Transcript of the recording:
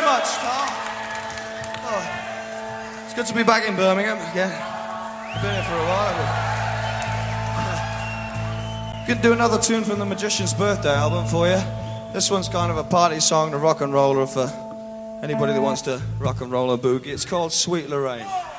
much, Tom. Oh, it's good to be back in Birmingham again. I've been here for a while. Could do another tune from the Magician's Birthday album for you. This one's kind of a party song, the rock and roller for anybody that wants to rock and roll a boogie. It's called Sweet Lorraine.